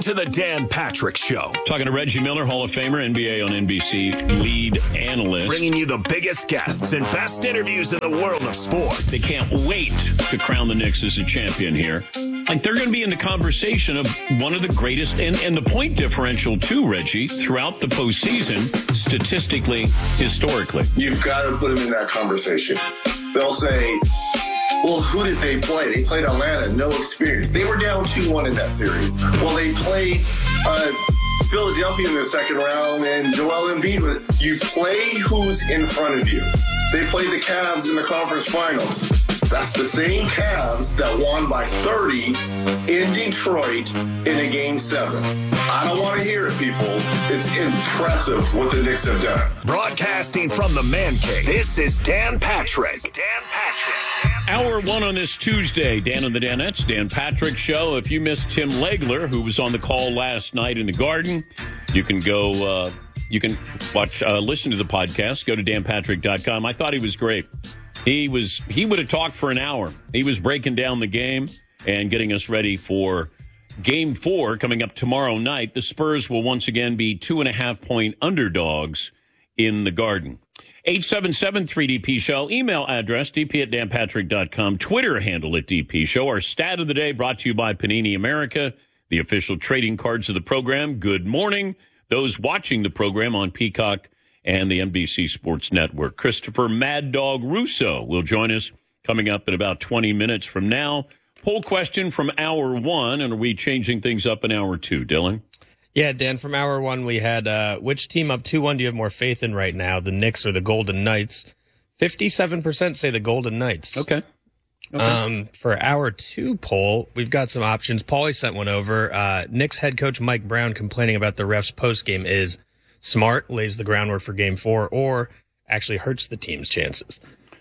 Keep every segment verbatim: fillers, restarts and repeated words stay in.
To the Dan Patrick Show. Talking to Reggie Miller, Hall of Famer, N B A on N B C, lead analyst. Bringing you the biggest guests and best interviews in the world of sports. They can't wait to crown the Knicks as a champion here. Like, they're going to be in the conversation of one of the greatest, and, and the point differential, too, Reggie, throughout the postseason, statistically, historically. You've got to put them in that conversation. They'll say, well, who did they play? They played Atlanta, no experience. They were down two one in that series. Well, they played uh, Philadelphia in the second round, and Joel Embiid. Was, you play who's in front of you. They played the Cavs in the conference finals. That's the same Cavs that won by thirty in Detroit in a game seven. I don't want to hear it, people. It's impressive what the Knicks have done. Broadcasting from the Man Cave, this is Dan Patrick. Dan Patrick. Hour one on this Tuesday, Dan and the Danettes, Dan Patrick Show. If you missed Tim Legler, who was on the call last night in the Garden, you can go, uh, you can watch, uh, listen to the podcast. Go to dan patrick dot com. I thought he was great. He was, he would have talked for an hour. He was breaking down the game and getting us ready for game four coming up tomorrow night. The Spurs will once again be two and a half point underdogs in the Garden. eight seven seven three D P Show. Email address, d p at dan patrick dot com. Twitter handle at D P Show. Our stat of the day brought to you by Panini America, the official trading cards of the program. Good morning. Those watching the program on Peacock and the N B C Sports Network. Christopher Mad Dog Russo will join us coming up in about twenty minutes from now. Poll question from hour one, and are we changing things up in hour two, Dylan? Yeah, Dan, from hour one, we had uh, which team up two one do you have more faith in right now, the Knicks or the Golden Knights? fifty-seven percent say the Golden Knights. Okay. okay. Um, for hour two poll, we've got some options. Paulie sent one over. Uh, Knicks head coach Mike Brown complaining about the refs postgame is smart, lays the groundwork for game four, or actually hurts the team's chances.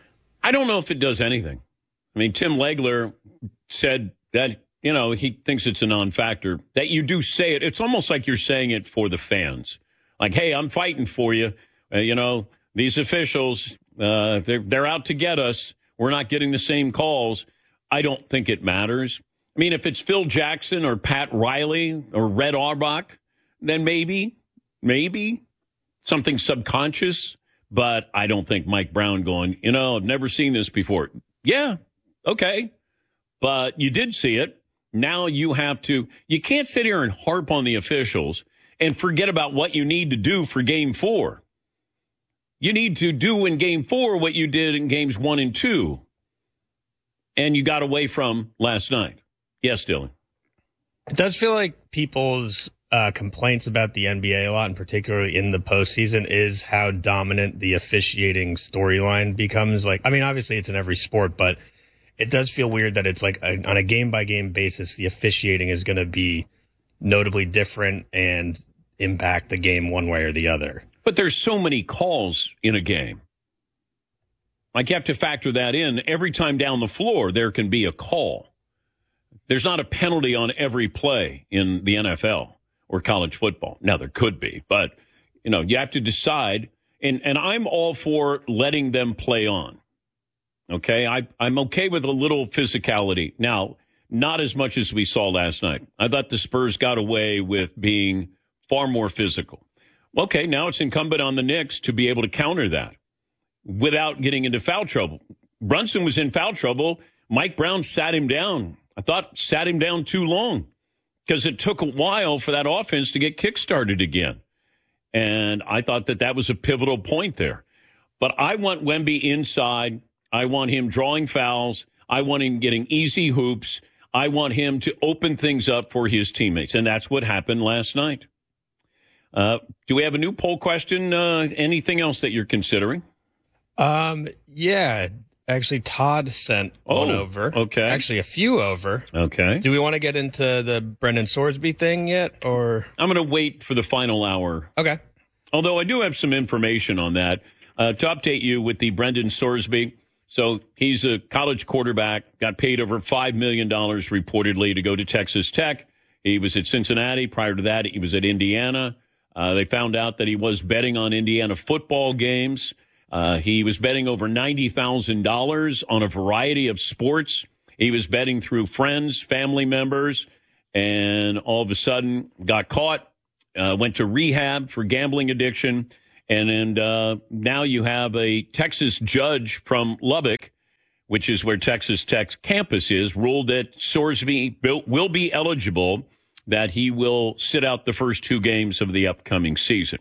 I don't know if it does anything. I mean, Tim Legler said that, you know, he thinks it's a non-factor, that you do say it. It's almost like you're saying it for the fans. Like, hey, I'm fighting for you. Uh, you know, these officials, uh, they're, they're out to get us. We're not getting the same calls. I don't think it matters. I mean, if it's Phil Jackson or Pat Riley or Red Auerbach, then maybe, maybe something subconscious. But I don't think Mike Brown going, you know, I've never seen this before. Yeah, okay. But you did see it. Now you have to, you can't sit here and harp on the officials and forget about what you need to do for game four. You need to do in game four what you did in games one and two. And you got away from last night. Yes, Dylan. It does feel like people's uh, complaints about the N B A a lot, and particularly in the postseason, is how dominant the officiating storyline becomes. Like, I mean, obviously it's in every sport, but it does feel weird that it's like a, on a game-by-game basis, the officiating is going to be notably different and impact the game one way or the other. But there's so many calls in a game. Like, you have to factor that in. Every time down the floor, there can be a call. There's not a penalty on every play in the N F L or college football. Now, there could be, but, you know, you have to decide. And, and I'm all for letting them play on. Okay, I, I'm okay with a little physicality. Now, not as much as we saw last night. I thought the Spurs got away with being far more physical. Okay, now it's incumbent on the Knicks to be able to counter that without getting into foul trouble. Brunson was in foul trouble. Mike Brown sat him down. I thought sat him down too long because it took a while for that offense to get kickstarted again. And I thought that that was a pivotal point there. But I want Wemby inside. I want him drawing fouls. I want him getting easy hoops. I want him to open things up for his teammates. And that's what happened last night. Uh, do we have a new poll question? Uh, anything else that you're considering? Um, yeah. Actually, Todd sent oh, one over. Okay. Actually, a few over. Okay. Do we want to get into the Brendan Sorsby thing yet? Or I'm going to wait for the final hour. Okay. Although I do have some information on that. Uh, to update you with the Brendan Sorsby. So he's a college quarterback, got paid over five million dollars reportedly to go to Texas Tech. He was at Cincinnati. Prior to that, he was at Indiana. Uh, they found out that he was betting on Indiana football games. Uh, he was betting over ninety thousand dollars on a variety of sports. He was betting through friends, family members, and all of a sudden got caught, uh, went to rehab for gambling addiction, and, and uh, now you have a Texas judge from Lubbock, which is where Texas Tech's campus is, ruled that Sorsby will be eligible, that he will sit out the first two games of the upcoming season.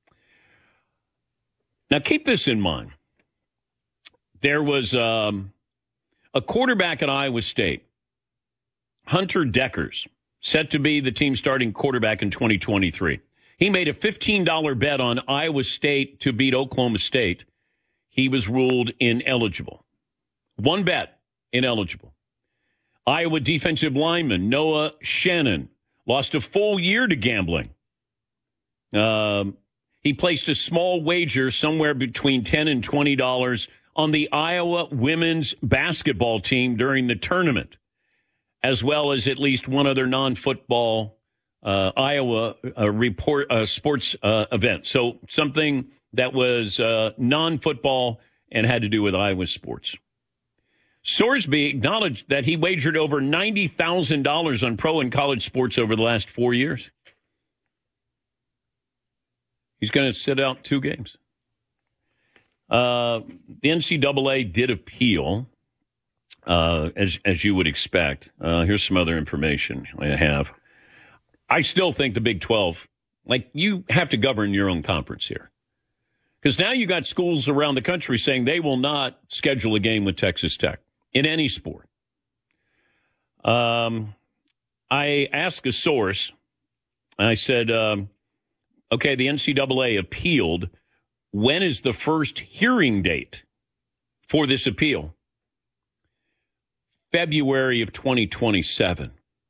Now, keep this in mind. There was um, a quarterback at Iowa State, Hunter Deckers, set to be the team's starting quarterback in twenty twenty-three. He made a fifteen dollars bet on Iowa State to beat Oklahoma State. He was ruled ineligible. One bet, ineligible. Iowa defensive lineman Noah Shannon lost a full year to gambling. Um, he placed a small wager somewhere between ten dollars and twenty dollars on the Iowa women's basketball team during the tournament, as well as at least one other non-football uh, Iowa uh, report uh, sports uh, event. So something that was uh, non-football and had to do with Iowa sports. Sorsby acknowledged that he wagered over ninety thousand dollars on pro and college sports over the last four years. He's going to sit out two games. Uh, the N C double A did appeal, uh, as as you would expect. Uh, here's some other information I have. I still think the Big twelve, like, you have to govern your own conference here. Because now you got schools around the country saying they will not schedule a game with Texas Tech in any sport. Um, I asked a source, and I said, um, okay, the N C double A appealed. When is the first hearing date for this appeal? February of twenty twenty-seven.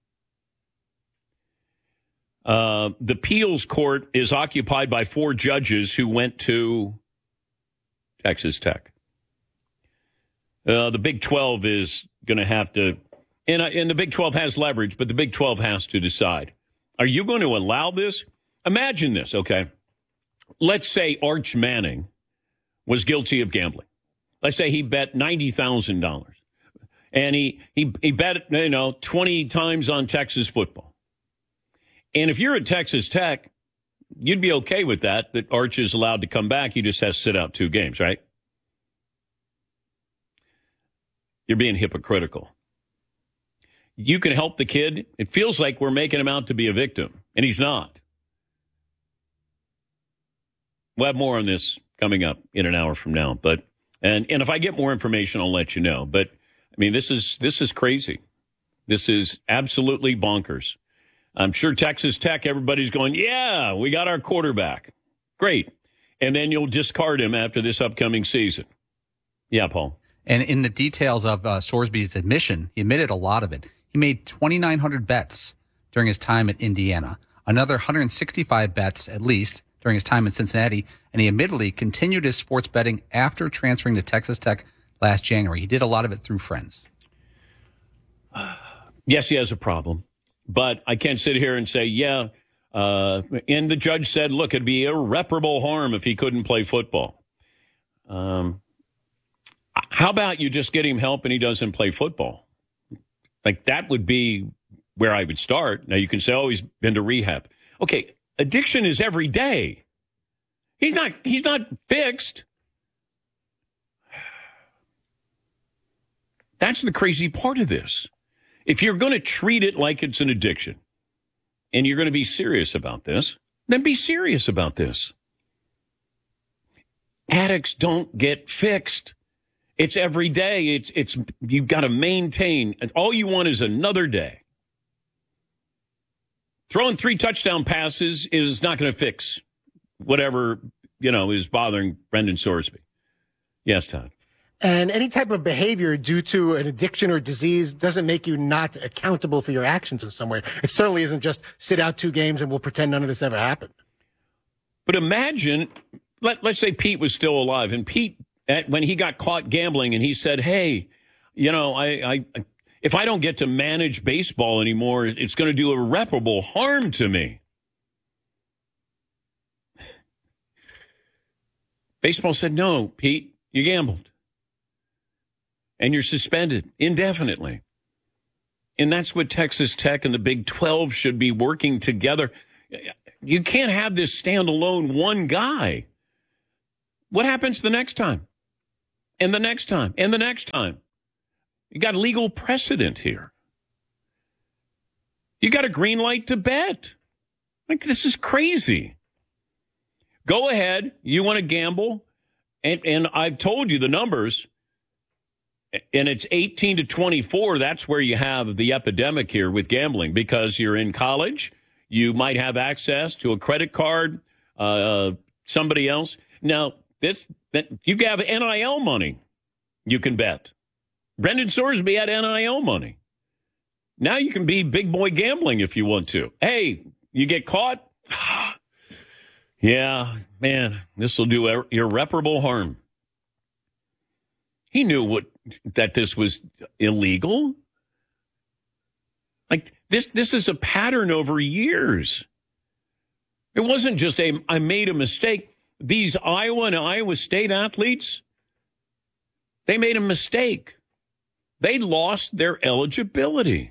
Uh, the appeals court is occupied by four judges who went to Texas Tech. Uh, the Big twelve is going to have to, and, uh, and the Big twelve has leverage, but the Big twelve has to decide. Are you going to allow this? Imagine this, okay? Let's say Arch Manning was guilty of gambling. Let's say he bet ninety thousand dollars. And he, he, he bet, you know, twenty times on Texas football. And if you're at Texas Tech, you'd be okay with that, that Arch is allowed to come back. He just has to sit out two games, right? You're being hypocritical. You can help the kid. It feels like we're making him out to be a victim, and he's not. We'll have more on this coming up in an hour from now. But and and if I get more information, I'll let you know. But I mean, this is this is crazy. This is absolutely bonkers. I'm sure Texas Tech, everybody's going, yeah, we got our quarterback. Great. And then you'll discard him after this upcoming season. Yeah, Paul. And in the details of uh, Sorsby's admission, he admitted a lot of it. He made twenty-nine hundred bets during his time at Indiana, another one hundred sixty-five bets at least during his time in Cincinnati, and he admittedly continued his sports betting after transferring to Texas Tech last January. He did a lot of it through friends. Yes, he has a problem, but I can't sit here and say, yeah, uh, and the judge said, look, it'd be irreparable harm if he couldn't play football. Um, how about you just get him help and he doesn't play football? Like, that would be where I would start. Now, you can say, oh, he's been to rehab. Okay. Addiction is every day. He's not he's not fixed. That's the crazy part of this. If you're going to treat it like it's an addiction and you're going to be serious about this, then be serious about this. Addicts don't get fixed. It's every day. It's it's you've got to maintain. All you want is another day. Throwing three touchdown passes is not going to fix whatever, you know, is bothering Brendan Sorsby. Yes, Todd. And any type of behavior due to an addiction or disease doesn't make you not accountable for your actions in some way. It certainly isn't just sit out two games and we'll pretend none of this ever happened. But imagine, let, let's say Pete was still alive, and Pete, at, when he got caught gambling and he said, hey, you know, I, I if I don't get to manage baseball anymore, it's going to do irreparable harm to me. Baseball said, no, Pete, you gambled. And you're suspended indefinitely. And that's what Texas Tech and the Big twelve should be working together. You can't have this standalone one guy. What happens the next time? And the next time? And the next time? You got legal precedent here. You got a green light to bet. Like, this is crazy. Go ahead. You want to gamble? And, and I've told you the numbers. And it's eighteen to twenty-four. That's where you have the epidemic here with gambling, because you're in college. You might have access to a credit card, uh, somebody else. Now, this that you have N I L money you can bet. Brendan Sorsby had N I L money. Now you can be big boy gambling if you want to. Hey, you get caught? Yeah, man, this will do ir- irreparable harm. He knew what that this was illegal. Like, this this is a pattern over years. It wasn't just a, I made a mistake. These Iowa and Iowa State athletes, they made a mistake. They lost their eligibility.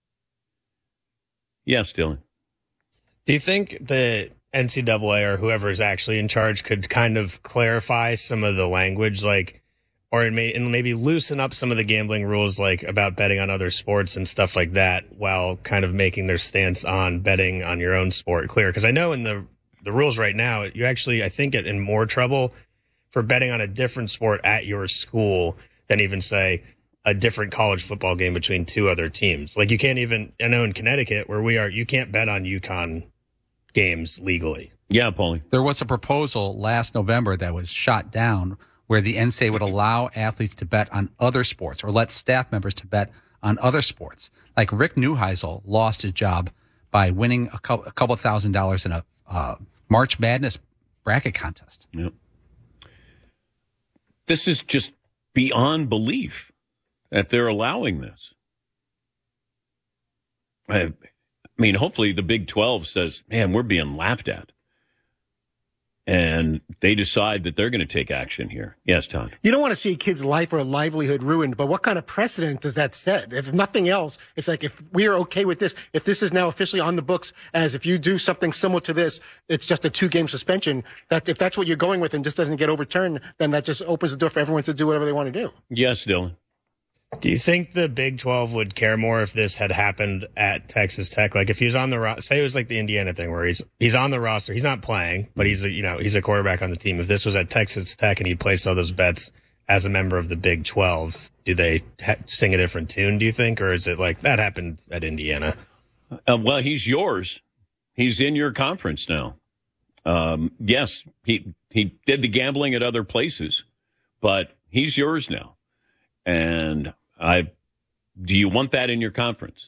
Yes, Dylan. Do you think the N C double A or whoever is actually in charge could kind of clarify some of the language, like, or it may, and maybe loosen up some of the gambling rules, like about betting on other sports and stuff like that, while kind of making their stance on betting on your own sport clear? Because I know in the the rules right now, you actually, I think, get in more trouble for betting on a different sport at your school than even, say, a different college football game between two other teams. Like, you can't even, I know in Connecticut where we are, you can't bet on UConn games legally. Yeah, Paulie. There was a proposal last November that was shot down where the N C A A would allow athletes to bet on other sports or let staff members to bet on other sports. Like Rick Neuheisel lost his job by winning a couple, a couple thousand dollars in a uh, March Madness bracket contest. Yep. This is just beyond belief that they're allowing this. I mean, hopefully the Big twelve says, man, we're being laughed at. And they decide that they're going to take action here. Yes, Todd. You don't want to see a kid's life or livelihood ruined, but what kind of precedent does that set? If nothing else, it's like, if we are okay with this, if this is now officially on the books as if you do something similar to this, it's just a two-game suspension, that if that's what you're going with and just doesn't get overturned, then that just opens the door for everyone to do whatever they want to do. Yes, Dylan. Do you think the Big twelve would care more if this had happened at Texas Tech? Like, if he was on the ro- say it was like the Indiana thing where he's he's on the roster, he's not playing, but he's a, you know he's a quarterback on the team. If this was at Texas Tech and he placed all those bets as a member of the Big twelve, do they ha- sing a different tune? Do you think, or is it like that happened at Indiana? Uh, well, he's yours. He's in your conference now. Um, yes, he he did the gambling at other places, but he's yours now. And I, do you want that in your conference?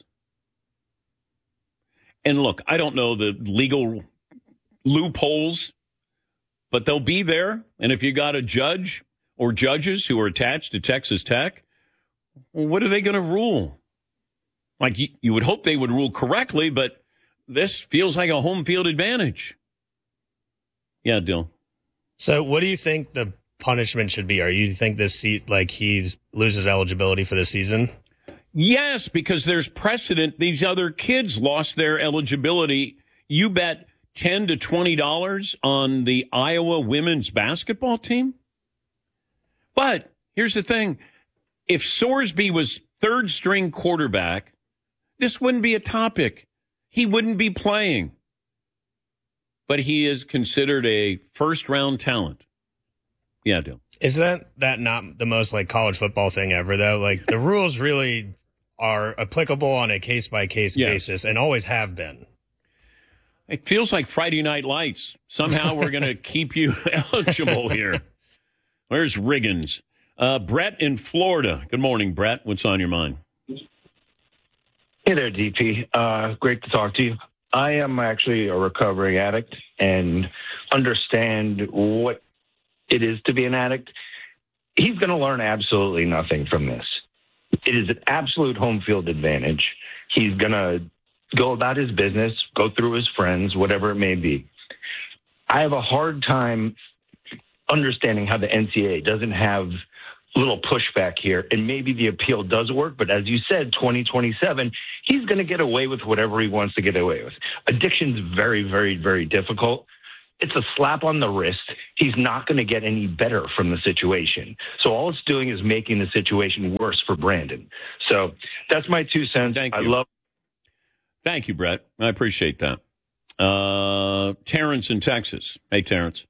And look, I don't know the legal loopholes, but they'll be there. And if you got a judge or judges who are attached to Texas Tech, well, what are they going to rule? Like, you, you would hope they would rule correctly, but this feels like a home field advantage. Yeah, Dill. So what do you think the punishment should be? Or you think this seat, like, he's loses eligibility for the season? Yes, because there's precedent. These other kids lost their eligibility. You bet ten to twenty dollars on the Iowa women's basketball team. But here's the thing. If Sorsby was third string quarterback, this wouldn't be a topic. He wouldn't be playing. But he is considered a first round talent. Yeah, Dill. Isn't that not the most, like, college football thing ever, though? Like, the rules really are applicable on a case-by-case yes. basis and always have been. It feels like Friday Night Lights. Somehow we're going to keep you eligible here. Where's Riggins? Uh, Brett in Florida. Good morning, Brett. What's on your mind? Hey there, D P. Uh, great to talk to you. I am actually a recovering addict and understand what it is to be an addict. He's going to learn absolutely nothing from this. It is an absolute home field advantage. He's going to go about his business, go through his friends, whatever it may be. I have a hard time understanding how the N C A A doesn't have little pushback here, and maybe the appeal does work. But as you said, twenty twenty-seven, he's going to get away with whatever he wants to get away with. Addiction's very, very, very difficult. It's a slap on the wrist. He's not going to get any better from the situation. So all it's doing is making the situation worse for Brandon. So that's my two cents. Thank I you. love. Thank you, Brett. I appreciate that. Uh, Terrence in Texas. Hey, Terrence.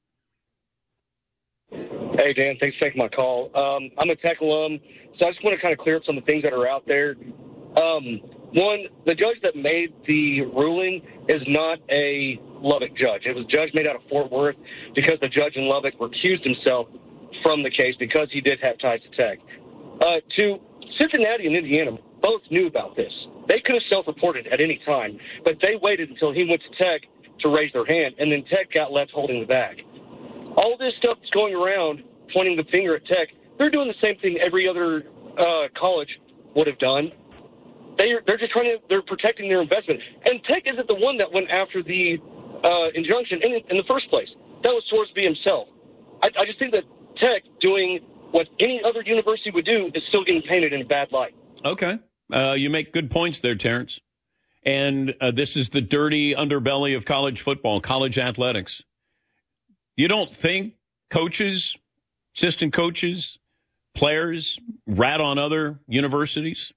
Hey, Dan. Thanks for taking my call. Um, I'm a Tech alum, so I just want to kind of clear up some of the things that are out there. Um, one, the judge that made the ruling is not a Lubbock judge. It was a judge made out of Fort Worth because the judge in Lubbock recused himself from the case because he did have ties to Tech. Uh, two, Cincinnati and Indiana both knew about this. They could have self-reported at any time, but they waited until he went to Tech to raise their hand, and then Tech got left holding the bag. All this stuff that's going around pointing the finger at Tech, they're doing the same thing every other uh, college would have done. They're, they're just trying to, they're protecting their investment. And Tech isn't the one that went after the uh, injunction in, in the first place. That was Sorsby himself. I, I just think that Tech doing what any other university would do is still getting painted in a bad light. Okay. Uh, you make good points there, Terrence. And uh, this is the dirty underbelly of college football, college athletics. You don't think coaches, assistant coaches, players rat on other universities?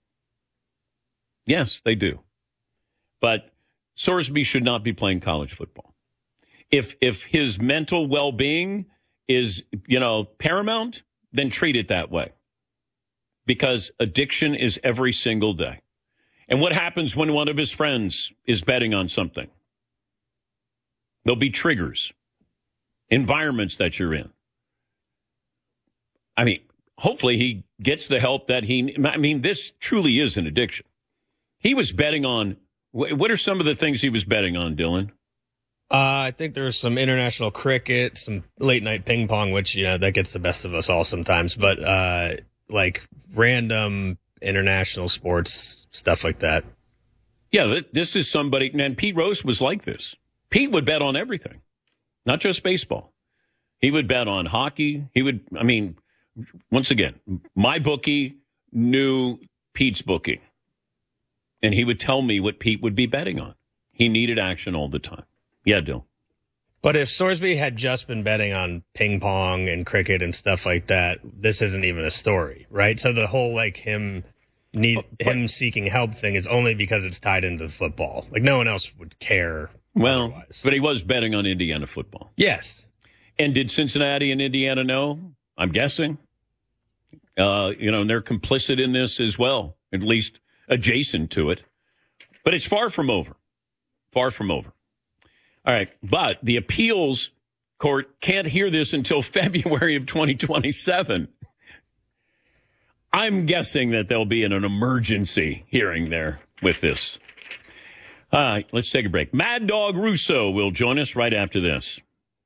Yes, they do. But Sorsby should not be playing college football. If if his mental well-being is, you know, paramount, then treat it that way. Because addiction is every single day. And what happens when one of his friends is betting on something? There'll be triggers, environments that you're in. I mean, hopefully he gets the help that he, I mean, this truly is an addiction. He was betting on, what are some of the things he was betting on, Dylan? Uh, I think there's some international cricket, some late night ping pong, which, you know, that gets the best of us all sometimes. But uh, like random international sports, stuff like that. Yeah, this is somebody, and Pete Rose was like this. Pete would bet on everything, not just baseball. He would bet on hockey. He would, I mean, once again, my bookie knew Pete's bookie. And he would tell me what Pete would be betting on. He needed action all the time. Yeah, Dill. But if Sorsby had just been betting on ping pong and cricket and stuff like that, this isn't even a story, right? So the whole like him need oh, but, him seeking help thing is only because it's tied into football. Like no one else would care. Well, otherwise. But he was betting on Indiana football. Yes. And did Cincinnati and Indiana know? I'm guessing. Uh, you know, and they're complicit in this as well, at least adjacent to it. But it's far from over. Far from over. All right. But the appeals court can't hear this until February of twenty twenty-seven. I'm guessing that there'll be an, an emergency hearing there with this. All right. Let's take a break. Mad Dog Russo will join us right after this.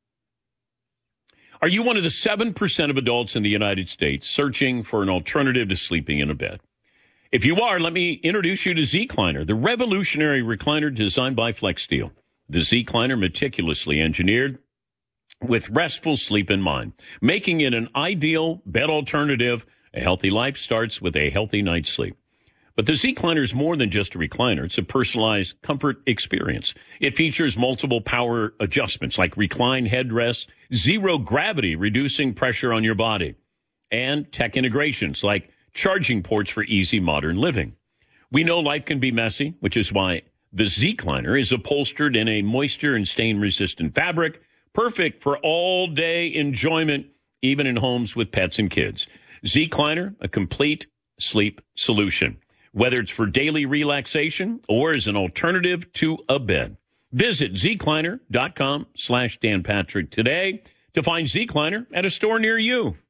Are you one of the seven percent of adults in the United States searching for an alternative to sleeping in a bed? If you are, let me introduce you to Zecliner, the revolutionary recliner designed by FlexSteel. The Zecliner, meticulously engineered with restful sleep in mind, making it an ideal bed alternative. A healthy life starts with a healthy night's sleep. But the Zecliner is more than just a recliner. It's a personalized comfort experience. It features multiple power adjustments like recline headrests, zero gravity, reducing pressure on your body, and tech integrations like charging ports for easy modern living. We know life can be messy, which is why the Zecliner is upholstered in a moisture and stain-resistant fabric, perfect for all-day enjoyment, even in homes with pets and kids. Zecliner, a complete sleep solution, whether it's for daily relaxation or as an alternative to a bed. Visit Zecliner dot com slash Dan Patrick today to find Zecliner at a store near you.